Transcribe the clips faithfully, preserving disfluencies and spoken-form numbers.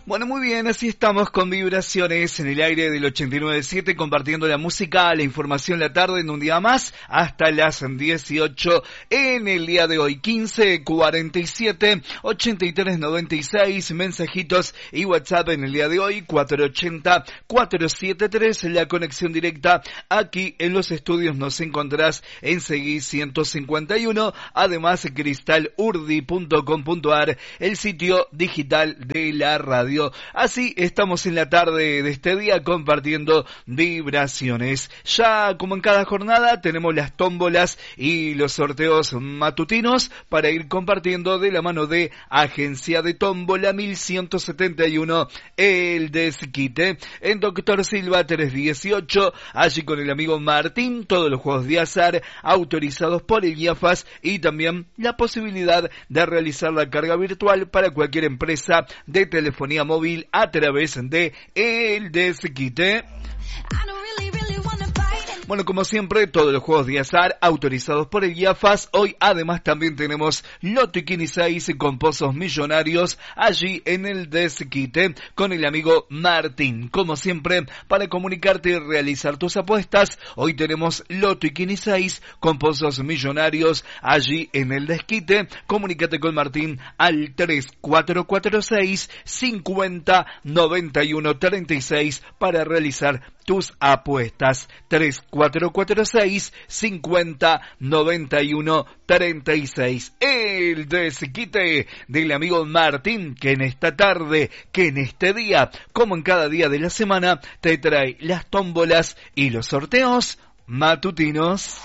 Bueno, muy bien, así estamos con Vibraciones en el aire del ochenta y nueve punto siete, compartiendo la música, la información la tarde en un día más, hasta las dieciocho en el día de hoy, quince cuarenta y siete, ochenta y tres noventa y seis, mensajitos y WhatsApp en el día de hoy, cuatro ochenta, cuatro setenta y tres, la conexión directa aquí en los estudios nos encontrás en Seguí ciento cincuenta y uno, además cristal urdi punto com punto ar, el sitio digital de la radio. Así estamos en la tarde de este día compartiendo vibraciones. Ya como en cada jornada tenemos las tómbolas y los sorteos matutinos para ir compartiendo de la mano de Agencia de Tómbola mil ciento setenta y uno, el Desquite, en Doctor Silva tres dieciocho, allí con el amigo Martín, todos los juegos de azar autorizados por el IAFAS y también la posibilidad de realizar la carga virtual para cualquier empresa de telefonía móvil a través de el Desquite. Bueno, como siempre, todos los juegos de azar autorizados por el IAFAS. Hoy además también tenemos Loto y Kini seis con pozos millonarios allí en el Desquite con el amigo Martín. Como siempre, para comunicarte y realizar tus apuestas, hoy tenemos Loto y Kini seis con pozos millonarios allí en el Desquite. Comunícate con Martín al tres cuatro cuatro seis, cincuenta, noventa y uno, treinta y seis para realizar tus apuestas. tres cuatro cuatro seis, cincuenta, noventa y uno, treinta y seis. El Desquite del amigo Martín, que en esta tarde, que en este día, como en cada día de la semana, te trae las tómbolas y los sorteos matutinos.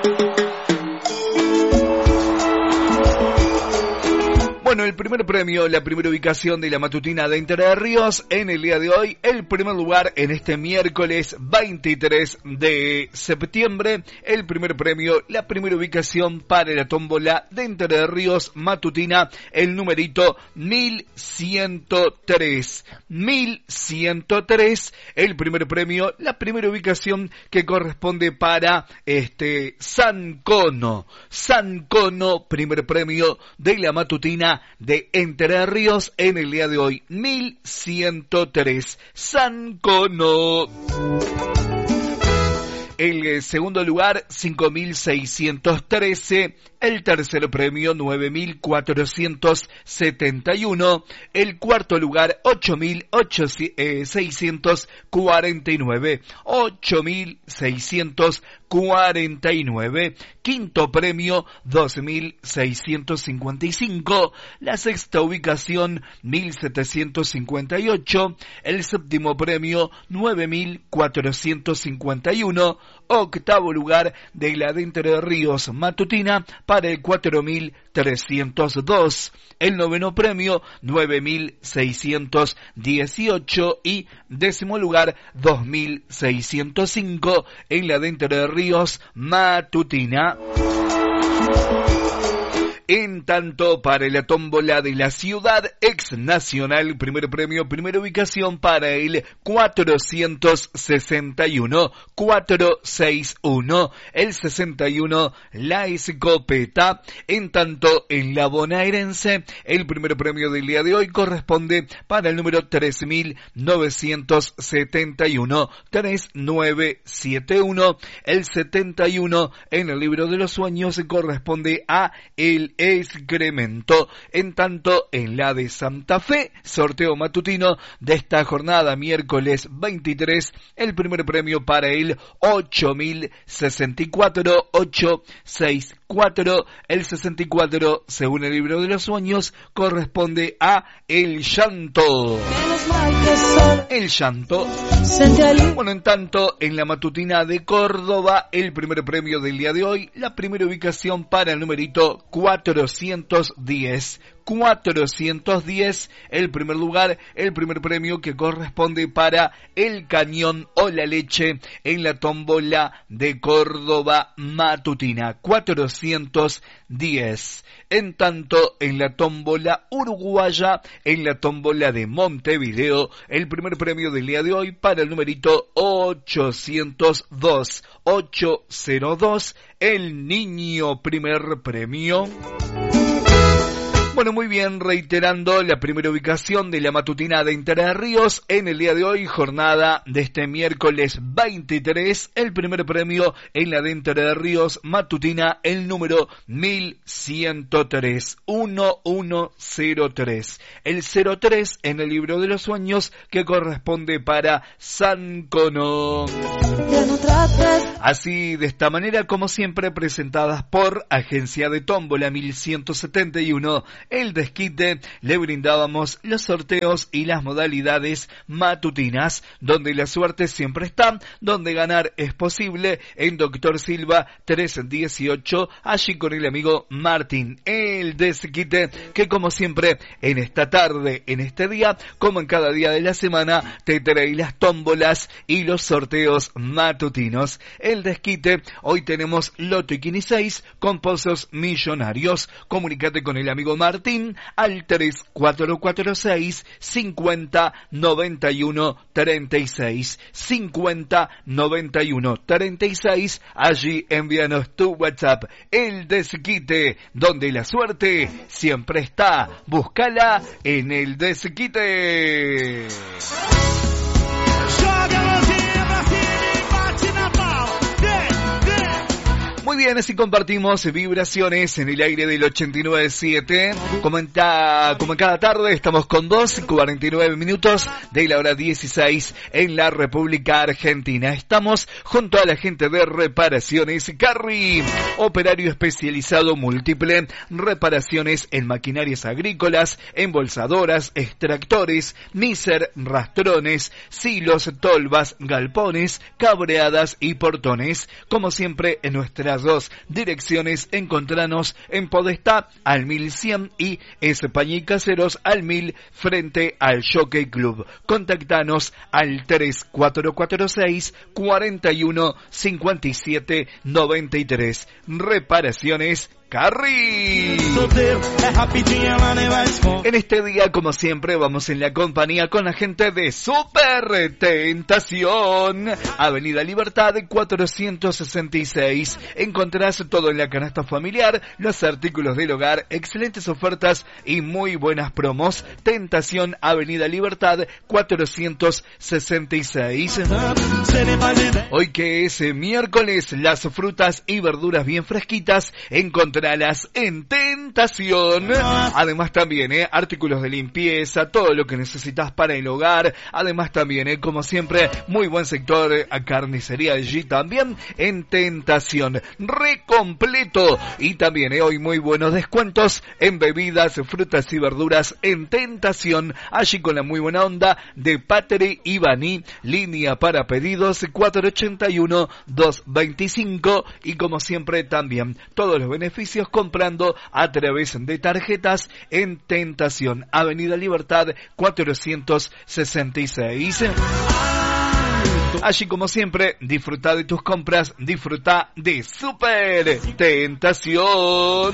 Bueno, el primer premio, la primera ubicación de la matutina de Entre Ríos en el día de hoy, el primer lugar en este miércoles veintitrés de septiembre, el primer premio, la primera ubicación para la tómbola de Entre Ríos matutina, el numerito mil ciento tres. mil ciento tres, el primer premio, la primera ubicación que corresponde para este San Cono. San Cono, primer premio de la matutina de Entre Ríos en el día de hoy, mil ciento tres, San Cono. El segundo lugar, cinco mil seiscientos trece. El tercer premio, nueve mil cuatrocientos setenta y uno. El cuarto lugar, ocho mil seiscientos cuarenta y nueve. ocho mil seiscientos cuarenta y nueve. Quinto premio, dos mil seiscientos cincuenta y cinco. La sexta ubicación, mil setecientos cincuenta y ocho. El séptimo premio, nueve mil cuatrocientos cincuenta y uno. Octavo lugar de la de Entre Ríos matutina para el cuatro mil trescientos dos. El noveno premio, nueve mil seiscientos dieciocho. Y décimo lugar, dos mil seiscientos cinco en la de Entre Ríos matutina. En tanto, para la tómbola de la ciudad ex nacional, primer premio, primera ubicación para el cuatrocientos sesenta y uno, cuatrocientos sesenta y uno, el sesenta y uno, la escopeta. En tanto, en la bonaerense, el primer premio del día de hoy corresponde para el número tres mil novecientos setenta y uno, tres mil novecientos setenta y uno, el setenta y uno en el libro de los sueños corresponde a el excremento. En tanto, en la de Santa Fe, sorteo matutino de esta jornada, miércoles veintitrés, el primer premio para el ocho mil sesenta y cuatro, ochocientos sesenta y cuatro, el sesenta y cuatro, según el libro de los sueños, corresponde a El Llanto. El Llanto. Bueno, en tanto, en la matutina de Córdoba, el primer premio del día de hoy, la primera ubicación para el numerito cuatrocientos diez. cuatrocientos diez, el primer lugar, el primer premio que corresponde para el cañón o la leche en la tómbola de Córdoba matutina, cuatrocientos diez. En tanto, en la tómbola uruguaya, en la tómbola de Montevideo, el primer premio del día de hoy para el numerito ochocientos dos, ochocientos dos, el niño primer premio. Bueno, muy bien, reiterando la primera ubicación de la matutina de Entre Ríos en el día de hoy, jornada de este miércoles veintitrés, el primer premio en la de Entre Ríos matutina, el número mil ciento tres, uno uno cero tres, el cero tres en el libro de los sueños que corresponde para San Cono. Así, de esta manera, como siempre, presentadas por Agencia de Tómbola mil ciento setenta y uno, el desquite, le brindábamos los sorteos y las modalidades matutinas, donde la suerte siempre está, donde ganar es posible, en Doctor Silva trescientos dieciocho, allí con el amigo Martín. El desquite que, como siempre, en esta tarde, en este día, como en cada día de la semana, te trae las tómbolas y los sorteos matutinos. El desquite, hoy tenemos Loto y Quini seis con pozos millonarios. Comunícate con el amigo Martín al tres cuatro cuatro seis, cincuenta, noventa y uno, treinta y seis, cincuenta, noventa y uno, treinta y seis. Allí envíanos tu WhatsApp. El desquite, donde la suerte siempre está. Búscala en el desquite. Muy bien, así compartimos vibraciones en el aire del ochenta y nueve punto siete. Como en, ta, como en cada tarde, estamos con dos, cuarenta y nueve minutos de la hora dieciséis en la República Argentina. Estamos junto a la gente de Reparaciones Carri, operario especializado múltiple, reparaciones en maquinarias agrícolas, embolsadoras, extractores, miser, rastrones, silos, tolvas, galpones, cabreadas y portones. Como siempre, en nuestra dos direcciones, encontranos en Podestá al mil cien y España Caseros al mil frente al Jockey Club. Contactanos al tres cuatro cuatro seis, cuarenta y uno, cincuenta y siete, noventa y tres. Reparaciones Carri. En este día, como siempre, vamos en la compañía con la gente de Super Tentación, Avenida Libertad cuatrocientos sesenta y seis. Encontrás todo en la canasta familiar, los artículos del hogar, excelentes ofertas y muy buenas promos. Tentación, Avenida Libertad cuatrocientos sesenta y seis. Hoy, que es miércoles, las frutas y verduras bien fresquitas encontrás en Tentación. Además también, eh, artículos de limpieza, todo lo que necesitas para el hogar. Además también, eh, como siempre, muy buen sector, eh, a carnicería allí también en Tentación. Re completo. Y también, eh, hoy muy buenos descuentos en bebidas, frutas y verduras en Tentación. Allí con la muy buena onda de Patri y Baní. Línea para pedidos cuatro ochenta y uno, doscientos veinticinco. Y como siempre también, todos los beneficios comprando a través de tarjetas en Tentación, Avenida Libertad cuatrocientos sesenta y seis. Allí, como siempre, disfruta de tus compras, disfruta de Super Tentación.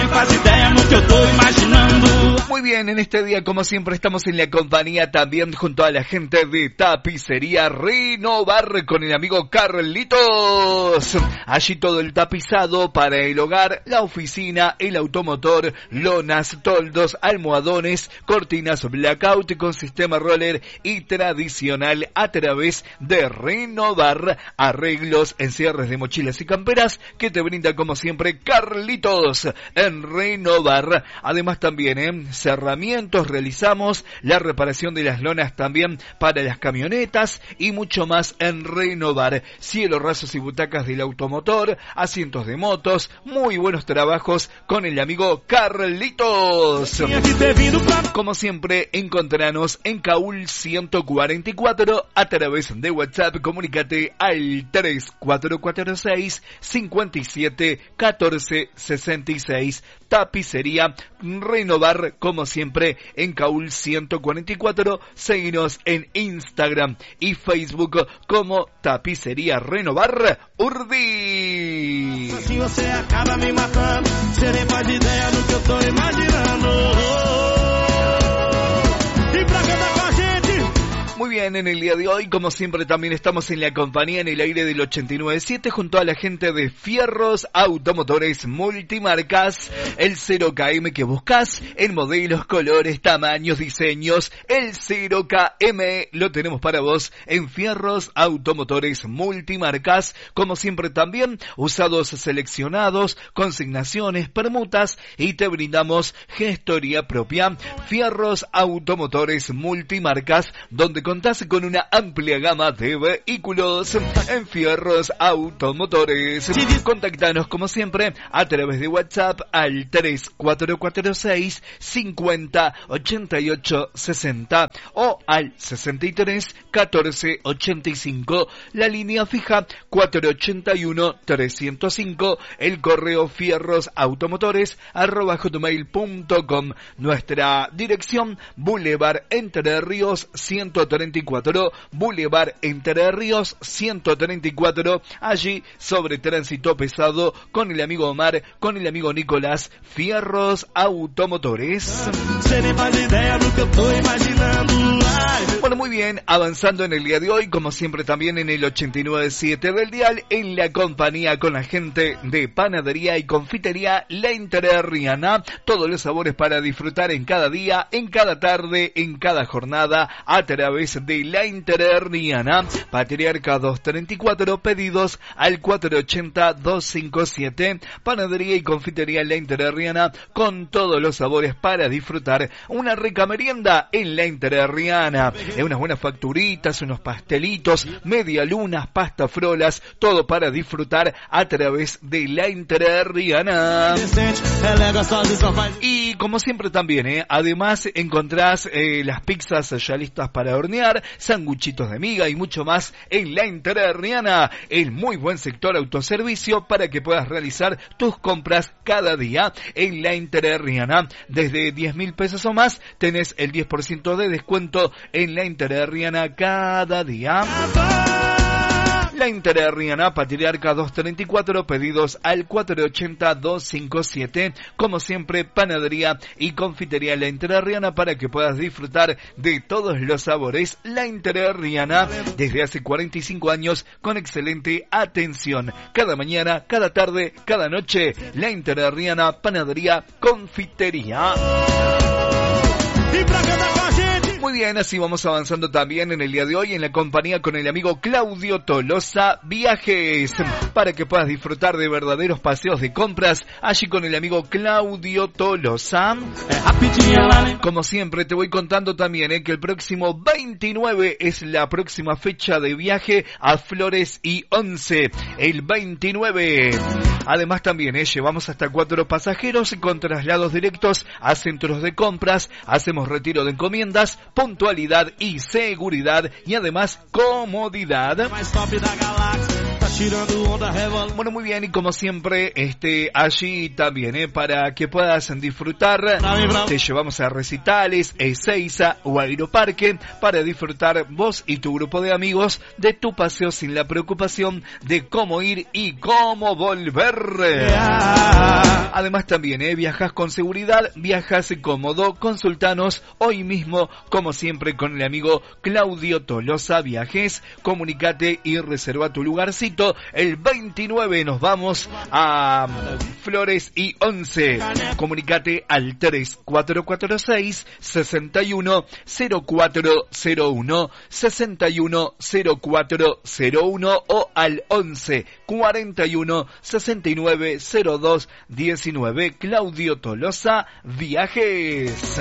Muy bien, en este día, como siempre, estamos en la compañía también junto a la gente de Tapicería Renovar con el amigo Carlitos. Allí todo el tapizado para el hogar, la oficina, el automotor, lonas, toldos, almohadones, cortinas blackout con sistema roller y tradicional a través de Renovar. Arreglos en cierres de mochilas y camperas que te brinda, como siempre, Carlitos en Renovar. Además también en ¿eh? cerramientos, realizamos la reparación de las lonas también para las camionetas y mucho más en Renovar. Cielo, rasos y butacas del automotor, asientos de motos, muy buenos trabajos con el amigo Carlitos. Como siempre, encontranos en Caúl ciento cuarenta y cuatro a través de WhatsApp. Comunícate al tres cuatro cuatro seis, cincuenta y siete, catorce sesenta y seis. Tapicería Renovar, como siempre, en Caúl ciento cuarenta y cuatro. Seguinos en Instagram y Facebook como Tapicería Renovar Urdi. Se você acaba me matando, você nem faz ideia do que eu tô imaginando. E pra cantar com a gente, Muy bien, en el día de hoy, como siempre, también estamos en la compañía en el aire del ochenta y nueve punto siete junto a la gente de Fierros Automotores Multimarcas, el cero K M que buscas en modelos, colores, tamaños, diseños. El cero K M lo tenemos para vos en Fierros Automotores Multimarcas. Como siempre también, usados seleccionados, consignaciones, permutas y te brindamos gestoría propia. Fierros Automotores Multimarcas, donde contás con una amplia gama de vehículos. En Fierros Automotores, contactanos como siempre a través de WhatsApp al tres cuatro cuatro seis cincuenta ochenta y ocho sesenta o al sesenta y tres catorce ochenta y cinco, la línea fija cuatro ochenta y uno trescientos cinco, el correo fierrosautomotores arroba hotmail punto com. Nuestra dirección, Boulevard Entre Ríos ciento treinta y cuatro, Boulevard Entre Ríos ciento treinta y cuatro, allí sobre tránsito pesado, con el amigo Omar, con el amigo Nicolás. Fierros Automotores. Bueno, muy bien, avanzando en el día de hoy, como siempre también en el ochenta y nueve punto siete del dial, en la compañía con la gente de Panadería y Confitería La Entrerriana. Todos los sabores para disfrutar en cada día, en cada tarde, en cada jornada, a través de La Entrerriana. Patriarca doscientos treinta y cuatro, pedidos al cuatro ochenta dos cincuenta y siete. Panadería y Confitería La Entrerriana, con todos los sabores para disfrutar. Una rica merienda en La Entrerriana. Unas buenas facturitas, unos pastelitos, medialunas, pasta frolas, todo para disfrutar a través de La Entrerriana. Y como siempre también, ¿eh? además encontrás eh, las pizzas ya listas para hornear, sanguchitos de miga y mucho más en La Entrerriana, el muy buen sector autoservicio para que puedas realizar tus compras cada día en La Entrerriana. Desde diez mil pesos o más tenés el diez por ciento de descuento en La Entrerriana cada día. La Entrerriana, Patriarca doscientos treinta y cuatro, pedidos al cuatro ochenta dos cincuenta y siete. Como siempre, Panadería y Confitería La Entrerriana para que puedas disfrutar de todos los sabores. La Entrerriana, desde hace cuarenta y cinco años, con excelente atención. Cada mañana, cada tarde, cada noche, La Entrerriana, Panadería, Confitería. Muy bien, así vamos avanzando también en el día de hoy en la compañía con el amigo Claudio Tolosa Viajes, para que puedas disfrutar de verdaderos paseos de compras allí con el amigo Claudio Tolosa. Como siempre te voy contando también eh, que el próximo veintinueve es la próxima fecha de viaje a Flores y Once, el veintinueve. Además también eh, llevamos hasta cuatro pasajeros con traslados directos a centros de compras, hacemos retiro de encomiendas, puntualidad y seguridad y además comodidad. Bueno, muy bien, y como siempre, este, allí también, eh, para que puedas disfrutar, te llevamos a recitales, Ezeiza o Aeroparque, para disfrutar vos y tu grupo de amigos de tu paseo sin la preocupación de cómo ir y cómo volver. Además también, eh, viajas con seguridad, viajas cómodo, consultanos hoy mismo, como siempre, con el amigo Claudio Tolosa Viajes. Comunicate y reserva tu lugarcito. El veintinueve nos vamos a Flores y Once. Comunicate al tres cuatro cuatro seis sesenta y uno cero cuatro cero uno, sesenta y uno cero cuatro cero uno o al once cuarenta y uno sesenta y nueve cero dos diecinueve. Claudio Tolosa Viajes.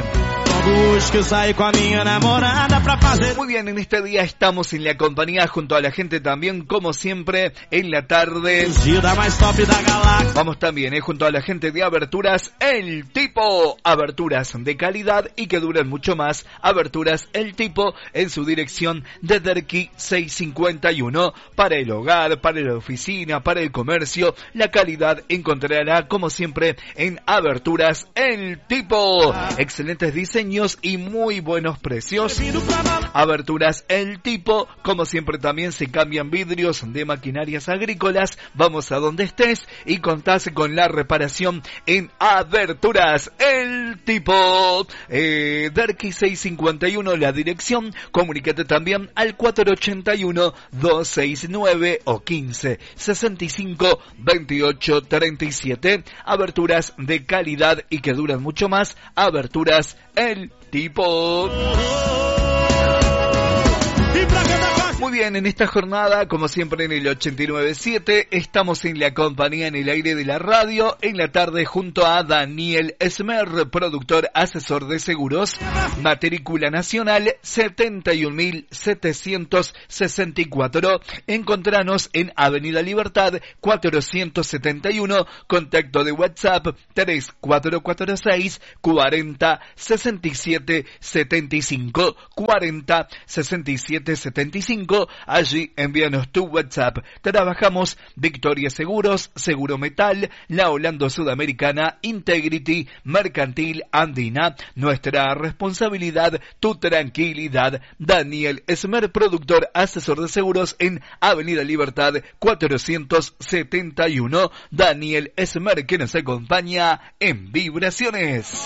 Muy bien, en este día estamos en la compañía junto a la gente también, como siempre, en la tarde. Vamos también, eh, junto a la gente de Aberturas El Tipo. Aberturas de calidad y que duran mucho más. Aberturas El Tipo en su dirección de Derqui seiscientos cincuenta y uno. Para el hogar, para la oficina, para el comercio, la calidad encontrará como siempre en Aberturas El Tipo. Excelentes diseños diseños y muy buenos precios. Aberturas El Tipo, como siempre también se cambian vidrios de maquinarias agrícolas. Vamos a donde estés y contás con la reparación en Aberturas El Tipo. Eh, Derqui seiscientos cincuenta y uno la dirección. Comunícate también al cuatro ochenta y uno, doscientos sesenta y nueve o quince sesenta y cinco veintiocho treinta y siete. Aberturas de calidad y que duran mucho más. Aberturas El Tipo. Muy bien, en esta jornada, como siempre en el ochenta y nueve punto siete, estamos en la compañía en el aire de la radio, en la tarde junto a Daniel Esmer, productor asesor de seguros, matrícula nacional setenta y un mil setecientos sesenta y cuatro. Encontranos en Avenida Libertad cuatrocientos setenta y uno, contacto de WhatsApp tres cuatro cuatro seis, cuarenta, sesenta y siete, setenta y cinco, cuarenta, sesenta y siete, setenta y cinco. Allí envíanos tu WhatsApp. Trabajamos Victoria Seguros, Seguro Metal, La Holando Sudamericana, Integrity, Mercantil Andina. Nuestra responsabilidad, tu tranquilidad. Daniel Esmer, productor asesor de seguros en Avenida Libertad cuatrocientos setenta y uno. Daniel Esmer, que nos acompaña en Vibraciones.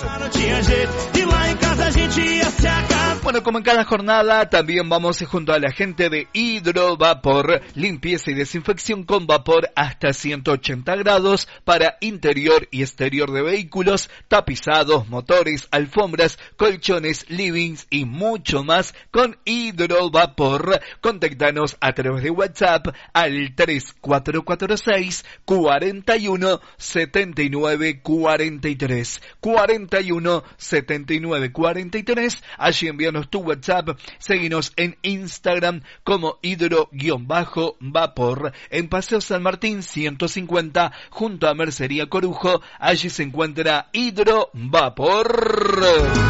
Bueno, como en cada jornada, también vamos junto a la gente de Hidrovapor, limpieza y desinfección con vapor hasta ciento ochenta grados para interior y exterior de vehículos, tapizados, motores, alfombras, colchones, livings y mucho más con Hidrovapor. Contactanos a través de WhatsApp al tres cuatro cuatro seis, cuarenta y uno, setenta y nueve, cuarenta y tres, cuarenta y uno, setenta y nueve, cuarenta y tres. Allí envíanos tu WhatsApp, seguinos en Instagram como hidro-vapor, en Paseo San Martín ciento cincuenta, junto a Mercería Corujo. Allí se encuentra Hidrovapor.